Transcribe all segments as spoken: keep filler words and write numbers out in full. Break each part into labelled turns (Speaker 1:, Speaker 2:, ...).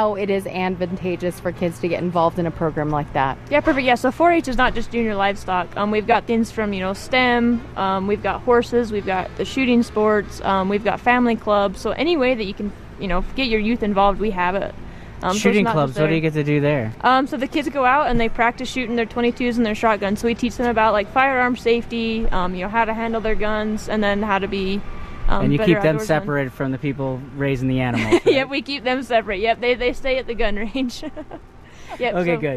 Speaker 1: how it is advantageous for kids to get involved in a program like that.
Speaker 2: Yeah, perfect. Yeah, so four H is not just junior livestock. Um, we've got things from, you know, STEM, um, we've got horses, we've got the shooting sports, um, we've got family clubs. So any way that you can, you know, get your youth involved, we have it. Um,
Speaker 3: shooting
Speaker 2: so
Speaker 3: clubs, what do you get to do there?
Speaker 2: Um, so the kids go out and they practice shooting their twenty-twos and their shotguns. So we teach them about, like, firearm safety, um, you know, how to handle their guns, and then how to be um,
Speaker 3: And you
Speaker 2: better
Speaker 3: keep them
Speaker 2: outdoorsmen.
Speaker 3: separated from the people raising the animals, right?
Speaker 2: Yep, we keep them separate. Yep, they, they stay at the gun range. Yep,
Speaker 3: okay,
Speaker 2: so.
Speaker 3: good.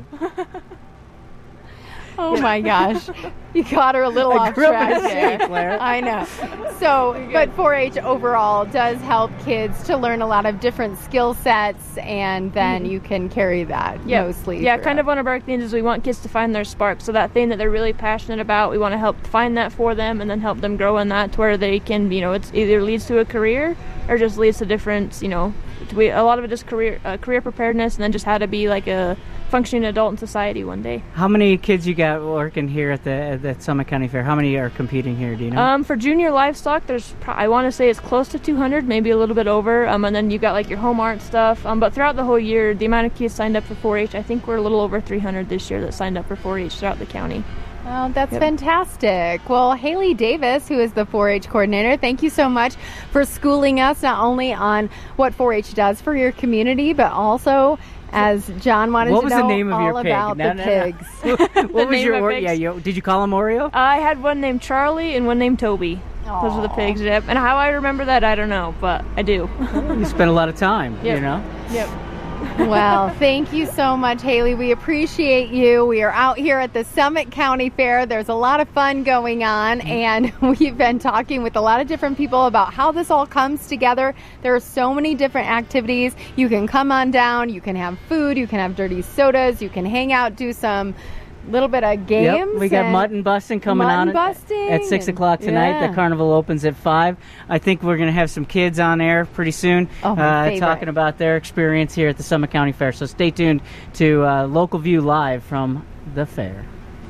Speaker 1: Oh my gosh, you got her a little
Speaker 3: I
Speaker 1: off
Speaker 3: grew up in
Speaker 1: track
Speaker 3: the
Speaker 1: there.
Speaker 3: city, Claire.
Speaker 1: I know. So, but four H overall does help kids to learn a lot of different skill sets, and then
Speaker 2: Mm-hmm.
Speaker 1: you can carry that
Speaker 2: Yep.
Speaker 1: mostly.
Speaker 2: Yeah,
Speaker 1: throughout.
Speaker 2: kind of one of our things is we want kids to find their spark. So that thing that they're really passionate about, we want to help find that for them and then help them grow in that to where they can, you know, it's either leads to a career or just leads to different, you know, we, a lot of it is career uh, career preparedness and then just how to be like a functioning adult in society one day.
Speaker 3: How many kids you got working here at the at the Summit County Fair? How many are competing here, do you know?
Speaker 2: Um, for junior livestock, there's pro- I want to say it's close to two hundred, maybe a little bit over. Um, and then you got like your home art stuff. Um, but throughout the whole year, the amount of kids signed up for four H, I think we're a little over three hundred this year that signed up for four H throughout the county.
Speaker 1: Well, that's
Speaker 2: Yep.
Speaker 1: fantastic. Well, Haley Davis, who is the four H coordinator, thank you so much for schooling us not only on what four H does for your community, but also, as John wanted
Speaker 3: what
Speaker 1: to
Speaker 3: was
Speaker 1: know,
Speaker 3: the name of
Speaker 1: all
Speaker 3: your pig?
Speaker 1: about
Speaker 3: No,
Speaker 1: the
Speaker 3: no, no.
Speaker 1: pigs.
Speaker 3: what was
Speaker 2: name
Speaker 3: your
Speaker 2: of
Speaker 3: or-
Speaker 2: pigs?
Speaker 3: yeah? You, did you call him Oreo?
Speaker 2: I had one named Charlie and one named Toby. Those are the
Speaker 1: Aw.
Speaker 2: pigs, yep. And how I remember that, I don't know, but I do.
Speaker 3: You spent a lot of time,
Speaker 2: Yep.
Speaker 3: you know.
Speaker 2: Yep.
Speaker 1: Well, thank you so much, Haley. We appreciate you. We are out here at the Summit County Fair. There's a lot of fun going on, and we've been talking with a lot of different people about how this all comes together. There are so many different activities. You can come on down. You can have food. You can have dirty sodas. You can hang out, do some little bit of games.
Speaker 3: Yep, we got
Speaker 1: and
Speaker 3: mutton busting coming
Speaker 1: mutton
Speaker 3: on
Speaker 1: busting
Speaker 3: at six
Speaker 1: and-
Speaker 3: o'clock tonight.
Speaker 1: yeah.
Speaker 3: The carnival opens at five. I think we're going to have some kids on air pretty soon,
Speaker 1: Oh, my
Speaker 3: uh,
Speaker 1: favorite.
Speaker 3: talking about their experience here at the Summit County Fair. So stay tuned to uh, Local View Live from the fair.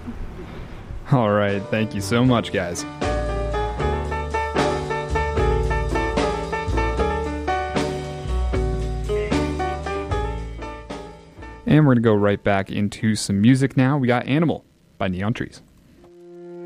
Speaker 4: All right. Thank you so much, guys. And we're going to go right back into some music now. We got Animal by Neon Trees.